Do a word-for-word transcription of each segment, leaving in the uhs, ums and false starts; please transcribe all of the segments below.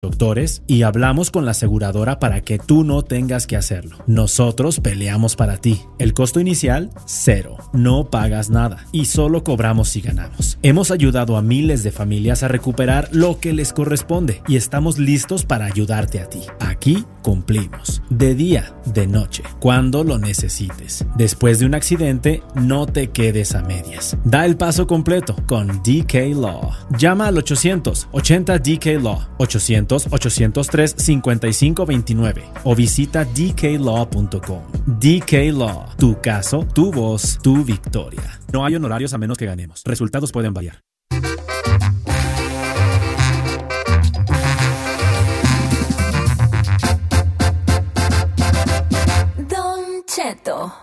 doctores y hablamos con la aseguradora para que tú no tengas que hacerlo. Nosotros peleamos para ti. El costo inicial, cero. No pagas nada y solo cobramos si ganamos. Hemos ayudado a miles de familias a recuperar lo que les corresponde y estamos listos para ayudarte a ti. Aquí cumplimos. De día, de noche, cuando lo necesites. Después de un accidente, no te quedes a medias. Da el paso completo con D K Law. Llama al ochocientos ochenta D K Law, ochocientos ochocientos tres cincuenta y cinco veintinueve o visita d k law punto com. D K Law. Tu caso, tu voz, tu victoria. No hay honorarios a menos que ganemos. Resultados pueden variar. Don Cheto.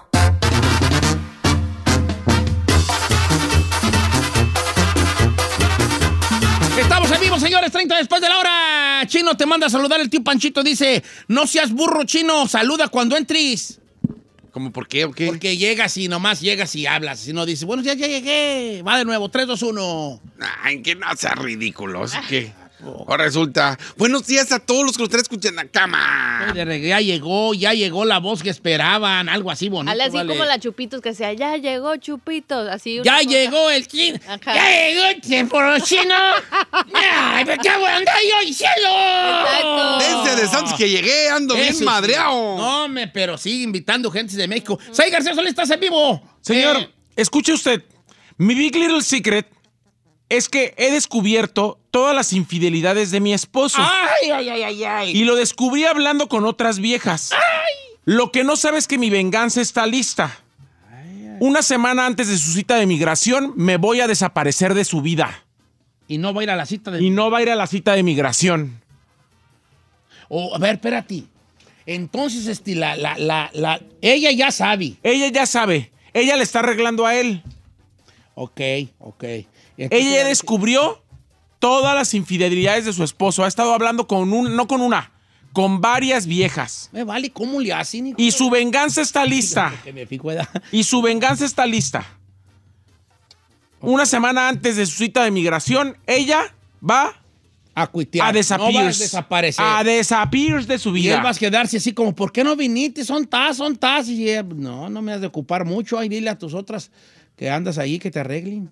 Estamos en vivo, señores, treinta después de la hora. Chino te manda a saludar, el tío Panchito dice, no seas burro, Chino, saluda cuando entres. ¿Cómo por qué o qué? Porque llegas y nomás llegas y hablas. Si no dices, bueno, ya, ya llegué. Va de nuevo, tres, dos, uno. Ay, que no sea ridículo, ¿sí qué? Ahora resulta, buenos días a todos los que nos están escuchando en la cama. Ya llegó, ya llegó la voz que esperaban, algo así bonito. Algo así vale. como la Chupitos que decía, ya llegó Chupitos, así. Ya llegó el chino. Ajá. Ya llegó el chino. chino. Ay, me cago en andar yo, cielo. Exacto. Dense de Santos que llegué, ando Eso bien sí. madreado. No, me, pero sigue invitando gente de México. Say García Solís, estás en vivo. Señor, Eh, escuche usted. Mi Big Little Secret es que he descubierto todas las infidelidades de mi esposo. Ay, ay, ay, ay, ay. Y lo descubrí hablando con otras viejas. Lo que no sabe es que mi venganza está lista. Una semana antes de su cita de migración, me voy a desaparecer de su vida. Y no va a ir a la cita de... Y no va a ir a la cita de migración. Oh, a ver, espérate. Entonces, este, la, la, la, la... ella ya sabe. Ella ya sabe. Ella le está arreglando a él. Ok, ok. Ella ya descubrió todas las infidelidades de su esposo. Ha estado hablando con un, no con una, con varias viejas. Me vale, ¿cómo le hacen? Y su venganza está lista. Que me fijo, ¿verdad? Y su venganza está lista. Una semana antes de su cita de migración, ella va A cuitear. a desaparecer. No va a desaparecer. A desaparecer de su Y él va vida. a quedarse así como, ¿por qué no viniste? Son tas, son tas. Y ella, no, no me has de ocupar mucho. Ahí dile a tus otras que andas ahí que te arreglen.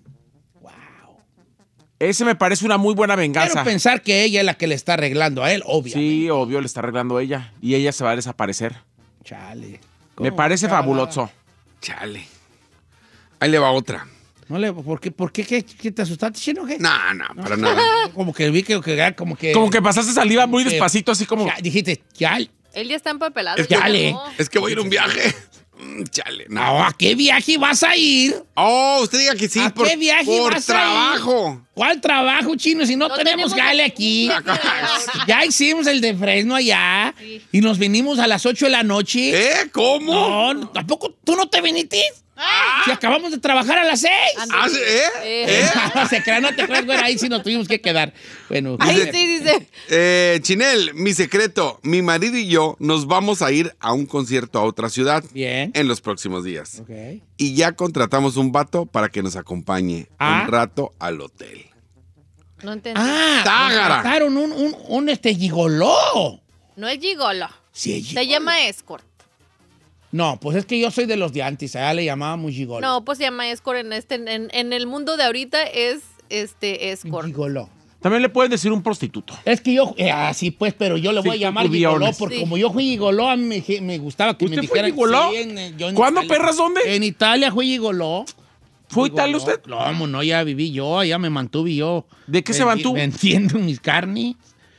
Ese me parece una muy buena venganza. Quiero pensar que ella es la que le está arreglando a él, obviamente. Sí, obvio, le está arreglando ella. Y ella se va a desaparecer. Chale. Me parece fabuloso. Chale. Ahí le va otra. No le, ¿por qué, por qué, qué, qué te asustaste, Chino? ¿Qué? No, no, para nada. Como que vi que, que como que... Como que pasaste saliva muy que- despacito, así como... Ya, dijiste, ya, Él ya está empapelado. Es que, ya Chale. no. es que voy a ir a un viaje. Mm, Chale, no. no, ¿a qué viaje vas a ir? Oh, usted diga que sí, ¿A por, qué viaje por vas a ir? trabajo. ¿Cuál trabajo, Chino? Si no, No tenemos tenemos jale aquí. aquí. Ya hicimos el de Fresno allá y nos vinimos a las ocho de la noche. ¿Eh? ¿Cómo? No, no, ¿tampoco tú no te viniste? Si acabamos de trabajar a las seis. Ah, ¿sí? ¿Eh? Eh. ¿Eh? No se crean, no te creas, güey, ahí sí nos tuvimos que quedar. Bueno, Ahí sí dice. Eh, Chinel, mi secreto, mi marido y yo nos vamos a ir a un concierto a otra ciudad bien. en los próximos días. Ok. Y ya contratamos un vato para que nos acompañe Ah. un rato al hotel. No entendí. Ah, Tágara. contrataron un, un, un este gigoló. No es gigolo. Sí, es Se gigoló. llama escort. No, pues es que yo soy de los de antes, allá le llamábamos gigoló. No, pues se llama escort en este, en, en el mundo de ahorita es este escort. Gigoló. También le pueden decir un prostituto. Es que yo, eh, así pues, pero yo le voy Sí, a llamar turbiones. gigoló porque Sí. como yo fui gigoló, a mí me, me gustaba que me ¿Usted fue dijeran. gigoló? Sí, en, eh, yo en ¿Cuándo, Italia. perras, dónde? En Italia fui gigoló. ¿Fue Gigoló. Italia usted? No, no, ya viví yo, ya me mantuve yo. ¿De qué se Vendi- mantuvo? Vendiendo mis carnes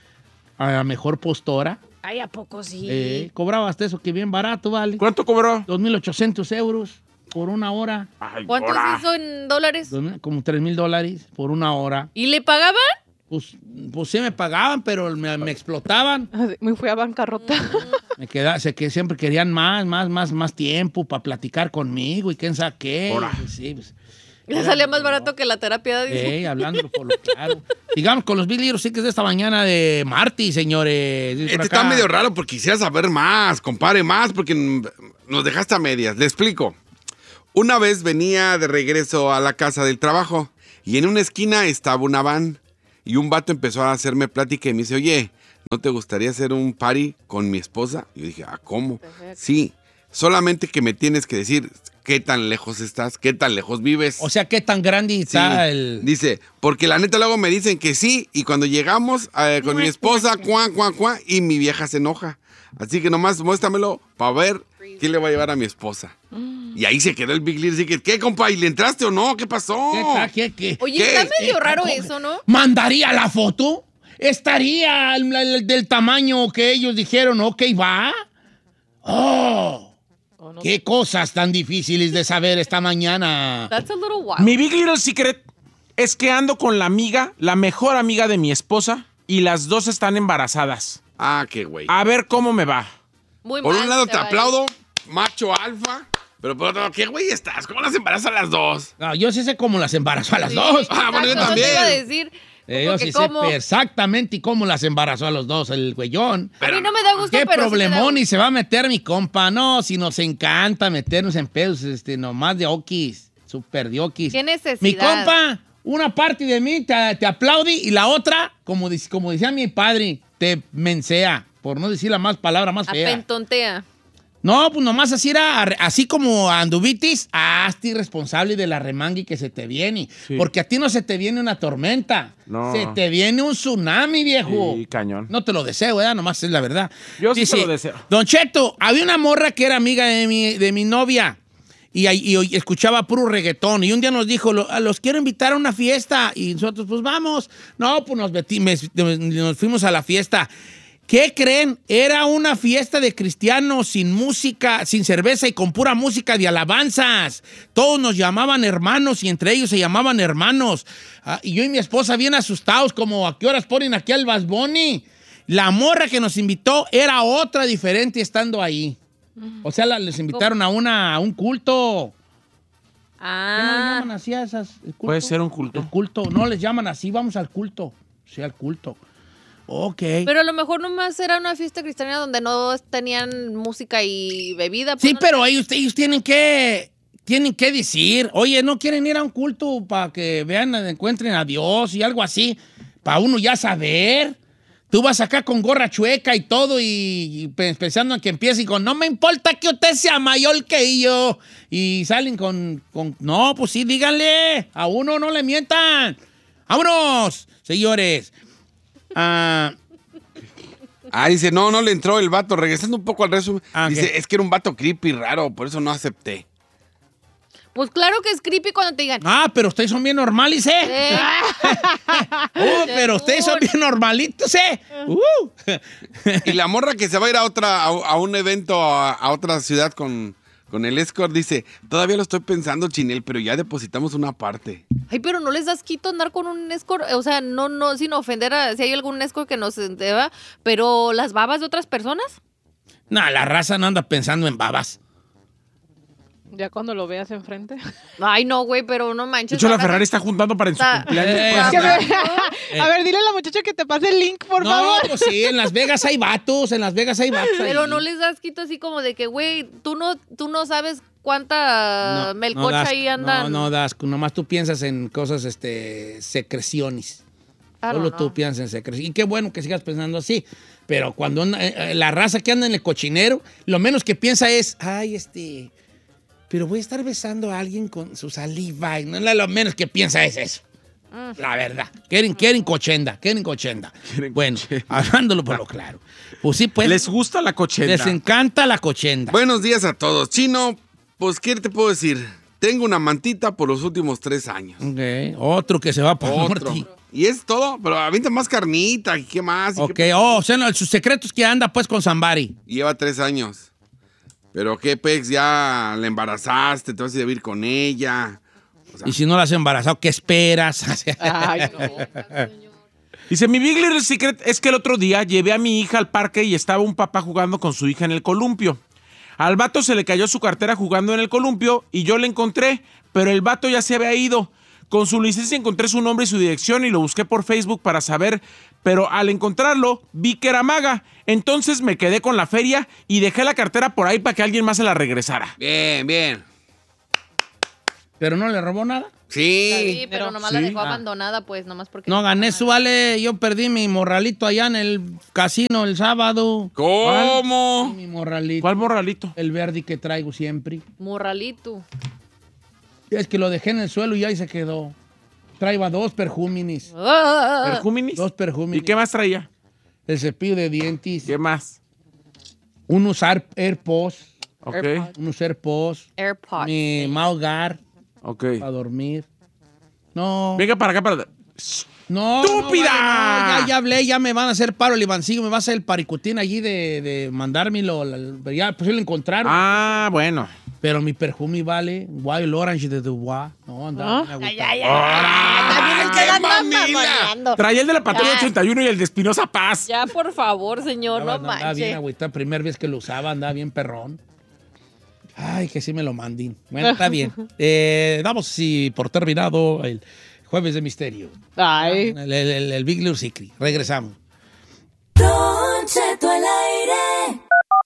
a la mejor postora. Ay, ¿a poco sí? Eh, cobraba hasta eso que bien barato, ¿vale? ¿Cuánto cobró? dos mil ochocientos euros por una hora. Ay, ¿Cuántos ahora. hizo en dólares? Dos mil- Como tres mil dólares por una hora. ¿Y le pagaban? Pues, pues sí me pagaban, pero me, me explotaban. Me fui a bancarrota. Me quedaba, sé que siempre querían más, más, más, más tiempo para platicar conmigo y quién sabe qué. Ahora. Pues sí, pues, Le salía más barato que la terapia. Dice. eh, hablando por lo claro. Digamos, con los Big Little Secrets de esta mañana de Marty, señores. Dice por Este acá. está medio raro porque quisiera saber más, compare más, porque mm, nos dejaste a medias. Le explico. Una vez venía de regreso a la casa del trabajo y en una esquina estaba una van y un vato empezó a hacerme plática y me dice, oye, ¿no te gustaría hacer un party con mi esposa? Yo dije, ah, ¿cómo? Sí, solamente que me tienes que decir qué tan lejos estás, qué tan lejos vives. O sea, qué tan grande está Sí. el... Dice, porque la neta luego me dicen que sí, y cuando llegamos eh, con mi esposa, cuá, cuá, cuá, y mi vieja se enoja. Así que nomás muéstramelo para ver qué le va a llevar a mi esposa. Y ahí se quedó el Big Leader. Así que, ¿qué, compa? ¿Y le entraste o no? ¿Qué pasó? ¿Qué, ta- qué, qué? Oye, ¿Qué? está medio Eh, raro ¿cómo? eso, ¿no? ¿Mandaría la foto? ¿Estaría el- el- del tamaño que ellos dijeron, ok, va? ¡Oh! ¿O no? ¡Qué cosas tan difíciles de saber esta mañana! That's a little wild. Mi Big Little Secret es que ando con la amiga, la mejor amiga de mi esposa, y las dos están embarazadas. Ah, qué güey. A ver cómo me va. Muy Por mal un lado te te va a ir. aplaudo, macho alfa, pero por otro lado, ¿qué güey estás? ¿Cómo las embarazas a las dos? No, yo sí sé cómo las embarazó a las Sí, dos. Ah, bueno, yo exacto, no te iba a también. decir. Eh, como yo que sí cómo- sé exactamente y cómo las embarazó a los dos, el güeyón. A mí no me da gusto, ¿Qué pero sí me da problemón y gusto. se va a meter mi compa? No, si nos encanta meternos en pedos, este, nomás de okis, super de okis. ¿Qué necesidad? Mi compa, una parte de mí te, te aplaude y la otra, como, dic- como decía mi padre, te mensea, por no decir la más palabra más fea. Apentontea. No, pues nomás así era, así como anduvitis, hazte irresponsable de la remangui que se te viene. Sí. Porque a ti no se te viene una tormenta. No. Se te viene un tsunami, viejo. Sí, cañón. No te lo deseo, ¿verdad? Nomás es la verdad. Yo sí te lo deseo. Don Cheto, había una morra que era amiga de mi, de mi novia y, y- y escuchaba puro reggaetón. Y un día nos dijo, "Lo- los quiero invitar a una fiesta". Y nosotros, pues vamos. No, pues nos, metí- me- nos fuimos a la fiesta. ¿Qué creen? Era una fiesta de cristianos sin música, sin cerveza y con pura música de alabanzas. Todos nos llamaban hermanos y entre ellos se llamaban hermanos. Ah, y yo y mi esposa bien asustados, como ¿a qué horas ponen aquí al Bad Bunny? La morra que nos invitó era otra diferente estando ahí. O sea, la- les invitaron a, una, a un culto. ¿Qué no le Ah, llaman así a esas? ¿El culto? Puede ser un culto. El culto. No les llaman así, vamos al culto. Sí, al culto. Ok. pero a lo mejor nomás era una fiesta cristiana donde no tenían música y bebida. pues Sí, no- pero ellos, ellos tienen que tienen que decir, oye, ¿no quieren ir a un culto para que vean, encuentren a Dios y algo así? Para uno ya saber. Tú vas acá con gorra chueca y todo y, y pe- pensando en que empiece y con, no me importa que usted sea mayor que yo. Y salen con, con no, pues sí, díganle. A uno no le mientan. ¡Vámonos, señores! Ah... Ah, dice, no, no le entró el vato. Regresando un poco al resumen. Ah, ok. Dice, es que era un vato creepy raro, por eso no acepté. Pues claro que es creepy cuando te digan. Ah, pero ustedes son bien normales, ¿eh? "Eh". Uh, pero ustedes son bien normalitos, ¿eh? Uh. Y la morra que se va a ir a otra, a, a un evento, a, a otra ciudad con, con el escort, dice, todavía lo estoy pensando, Chinel, pero ya depositamos una parte. Ay, pero no les das quito andar con un escort, o sea, no, no, sin ofender a si hay algún escort que nos deba, pero las babas de otras personas. No, la raza no anda pensando en babas. Ya cuando lo veas enfrente. Ay, no, güey, pero no De manches. hecho, la ahora Ferrari sí- está juntando para en su Está- cumpleaños. Eh, para- Que me- Eh. A ver, dile a la muchacha que te pase el link, por no, favor. pues sí, en Las Vegas hay vatos, en Las Vegas hay vatos. Pero ahí. no les das quito así como de que, güey, tú no, tú no sabes cuánta No, melcocha no das- ahí andan. No, no das, nomás tú piensas en cosas, este, secreciones. I don't Solo know. tú piensas en secreciones. Y qué bueno que sigas pensando así. Pero cuando anda- eh, eh, la raza que anda en el cochinero, lo menos que piensa es, ay, este, pero voy a estar besando a alguien con su saliva. Y no, lo menos que piensa es eso. Mm. La verdad. Quieren, quieren cochenda, quieren cochenda. bueno, hablándolo por lo claro. Pues sí, pues. Les gusta la cochenda. Les encanta la cochenda. Buenos días a todos. Chino, pues, ¿qué te puedo decir? Tengo una mantita por los últimos tres años. Ok, otro que se va para Otro. norte. Y es todo, pero avienta más carnita, ¿y qué más? ¿Y Ok, qué- oh, o sea, no, sus secretos que anda pues con Zambari. Lleva tres años. Pero qué, Pex, ya la embarazaste, te vas a vivir con ella. Y si no la has embarazado, ¿qué esperas? Ay, no. Dice, mi Big Little Secret es que el otro día llevé a mi hija al parque y estaba un papá jugando con su hija en el columpio. Al vato se le cayó su cartera jugando en el columpio y yo le encontré, pero el vato ya se había ido. Con su licencia encontré su nombre y su dirección y lo busqué por Facebook para saber, pero al encontrarlo vi que era maga. Entonces me quedé con la feria y dejé la cartera por ahí para que alguien más se la regresara. Bien, bien. ¿Pero no le robó nada? Sí. Sí, pero nomás la Sí. dejó Ah. abandonada, pues, nomás porque... No gané su vale. Yo perdí mi morralito allá en el casino el sábado. ¿Cómo? Mi morralito. ¿Cuál morralito? El verde que traigo siempre. Morralito. Es que lo dejé en el suelo y ahí se quedó. Traía dos perjúmenes. Ah, ¿Perjúmenes? Dos perjúmenes. ¿Y qué más traía? El cepillo de dientes. ¿Qué más? Unos Ar- AirPods. Ok, AirPods. Unos AirPods. AirPods. Mi mouth guard ok. para dormir. No. Venga para acá, para... No. ¡Estúpida! No, vale, no, ya, ya hablé, ya me van a hacer paro el Ivancillo. Me va a hacer el paricutín allí de, de mandármelo. la- Ya, pues sí lo encontraron. Ah, bueno. Pero mi perfume vale. Wild Orange de Dubois. No, andaba bien Ay, agüitado. ay, ay. También ustedes andan mamila! mamoneando. Traía el de la patrulla Ya. ochenta y uno y el de Espinosa Paz. Ya, por favor, señor, Andaba, no andaba bien manches. agüitado. Primera vez que lo usaba, andaba bien perrón. Ay, que sí me lo manden. Bueno, está bien. Eh, damos sí, por terminado el Jueves de Misterio. Ay. El, el, el- el Big Little Secret. Regresamos. Don Cheto al aire.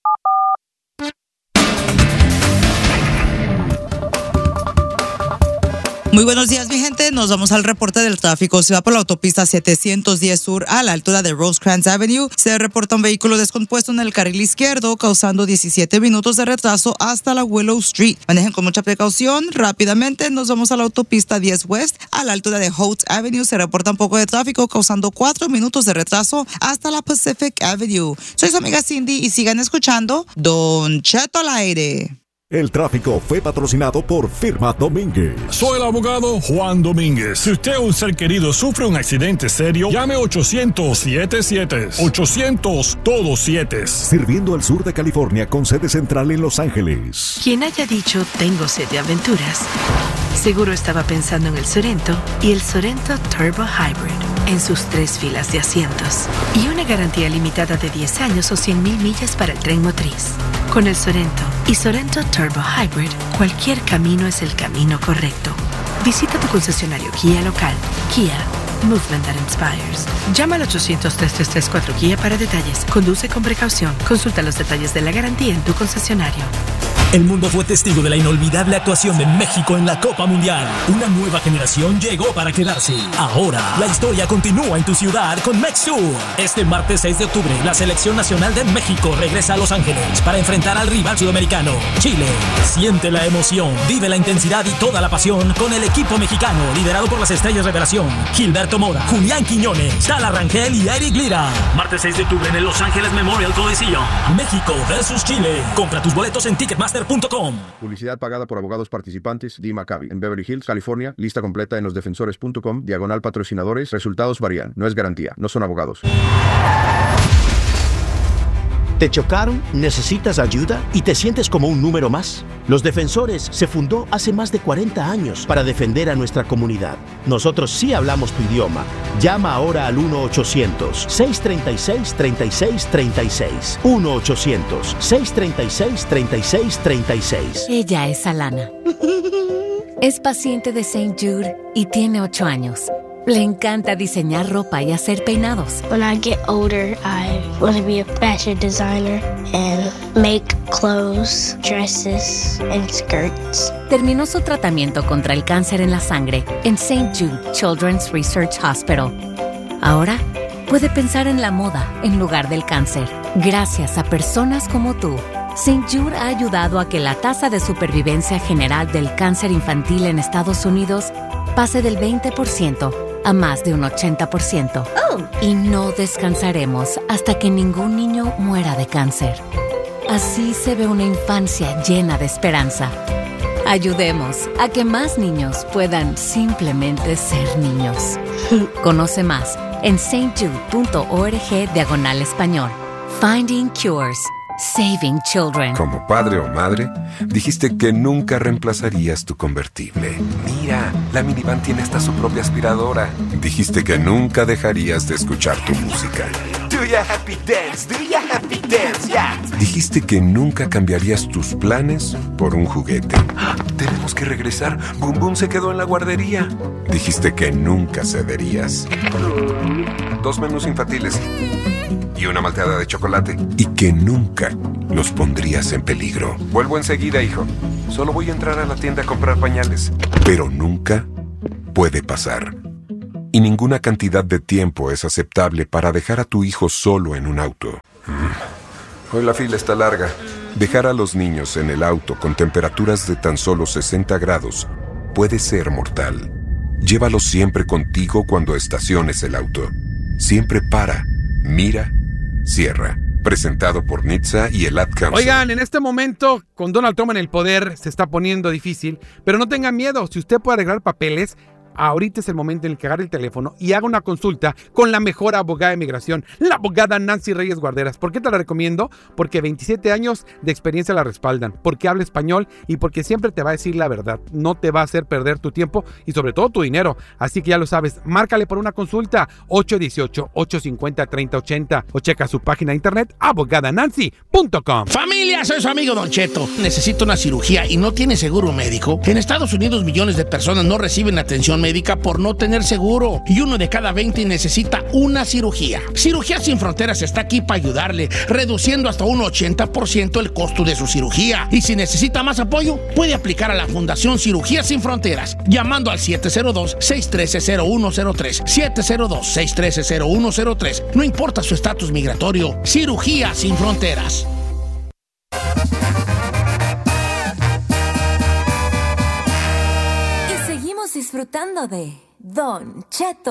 Muy buenos días, mi gente. Nos vamos al reporte del tráfico. Se va por la autopista setecientos diez Sur a la altura de Rosecrans Avenue. Se reporta un vehículo descompuesto en el carril izquierdo, causando diecisiete minutos de retraso hasta la Willow Street. Manejen con mucha precaución. Rápidamente nos vamos a la autopista diez West a la altura de Holt Avenue. Se reporta un poco de tráfico, causando cuatro minutos de retraso hasta la Pacific Avenue. Soy su amiga Cindy y sigan escuchando Don Cheto al aire. El tráfico fue patrocinado por Firma Domínguez. Soy el abogado Juan Domínguez. Si usted o un ser querido sufre un accidente serio, llame ochocientos siete siete. ochocientos todos siete. Sirviendo al sur de California con sede central en Los Ángeles. Quien haya dicho tengo sed de aventuras, seguro estaba pensando en el Sorento y el Sorento Turbo Hybrid en sus tres filas de asientos y una garantía limitada de diez años o cien mil millas para el tren motriz. Con el Sorento y Sorento Turbo Hybrid, cualquier camino es el camino correcto. Visita tu concesionario Kia local. Kia, movement that inspires. Llama al ochocientos, tres tres tres, cuatro Kia para detalles. Conduce con precaución. Consulta los detalles de la garantía en tu concesionario. El mundo fue testigo de la inolvidable actuación de México en la Copa Mundial. Una nueva generación llegó para quedarse. Ahora, la historia continúa en tu ciudad con MexTour. Este martes seis de octubre, la Selección Nacional de México regresa a Los Ángeles para enfrentar al rival sudamericano, Chile. Siente la emoción, vive la intensidad y toda la pasión con el equipo mexicano, liderado por las estrellas revelación, Gilberto Mora, Julián Quiñones, Tala Rangel y Eric Lira. Martes seis de octubre en el Los Ángeles Memorial Coliseum. México versus Chile. Compra tus boletos en Ticketmaster punto com. Publicidad pagada por abogados participantes. D. Maccabi. En Beverly Hills, California. Lista completa en losdefensores punto com. Diagonal patrocinadores. Resultados varían. No es garantía. No son abogados. ¿Te chocaron? ¿Necesitas ayuda? ¿Y te sientes como un número más? Los Defensores se fundó hace más de cuarenta años para defender a nuestra comunidad. Nosotros sí hablamos tu idioma. Llama ahora al uno ochocientos, seis tres seis, tres seis tres seis. uno ochocientos, seis tres seis, tres seis tres seis. Ella es Alana. Es paciente de Saint Jude y tiene ocho años. Le encanta diseñar ropa y hacer peinados. When I get older, I want to be a fashion designer and make clothes, dresses, and skirts. Terminó su tratamiento contra el cáncer en la sangre en Saint Jude Children's Research Hospital. Ahora puede pensar en la moda en lugar del cáncer. Gracias a personas como tú, Saint Jude ha ayudado a que la tasa de supervivencia general del cáncer infantil en Estados Unidos pase del veinte por ciento a más de un ochenta por ciento. Oh. Y no descansaremos hasta que ningún niño muera de cáncer. Así se ve una infancia llena de esperanza. Ayudemos a que más niños puedan simplemente ser niños. Conoce más en saintjude.org diagonal español. Finding Cures. Saving Children. Como padre o madre, dijiste que nunca reemplazarías tu convertible. Mira, la minivan tiene hasta su propia aspiradora. Dijiste que nunca dejarías de escuchar tu música. Do ya happy dance, do ya happy dance, yeah. Dijiste que nunca cambiarías tus planes por un juguete. Tenemos que regresar. Boom Boom se quedó en la guardería. Dijiste que nunca cederías. Dos menús infantiles y una malteada de chocolate. Y que nunca los pondrías en peligro. Vuelvo enseguida, hijo. Solo voy a entrar a la tienda a comprar pañales. Pero nunca puede pasar. Y ninguna cantidad de tiempo es aceptable para dejar a tu hijo solo en un auto. Mm. Hoy la fila está larga. Dejar a los niños en el auto con temperaturas de tan solo sesenta grados puede ser mortal. Llévalos siempre contigo cuando estaciones el auto. Siempre para, mira, cierra. Presentado por N H T S A y el Ad Council. Oigan, en este momento, con Donald Trump en el poder, se está poniendo difícil, pero no tengan miedo. Si usted puede arreglar papeles, ahorita es el momento en el que agarre el teléfono y haga una consulta con la mejor abogada de migración, la abogada Nancy Reyes Guarderas. ¿Por qué te la recomiendo? Porque veintisiete años de experiencia la respaldan, porque habla español y porque siempre te va a decir la verdad. No te va a hacer perder tu tiempo y sobre todo tu dinero. Así que ya lo sabes, márcale por una consulta ocho uno ocho, ocho cinco cero, tres cero ocho cero o checa su página de internet abogada nancy punto com. Familia, soy su amigo Don Cheto. Necesito una cirugía y no tiene seguro médico. En Estados Unidos millones de personas no reciben atención médica por no tener seguro y uno de cada veinte necesita una cirugía. Cirugías Sin Fronteras está aquí para ayudarle, reduciendo hasta un ochenta por ciento el costo de su cirugía. Y si necesita más apoyo, puede aplicar a la Fundación Cirugías Sin Fronteras llamando al siete cero dos, seis uno tres, cero uno cero tres, siete cero dos, seis uno tres, cero uno cero tres. No importa su estatus migratorio, Cirugías Sin Fronteras. Disfrutando de Don Cheto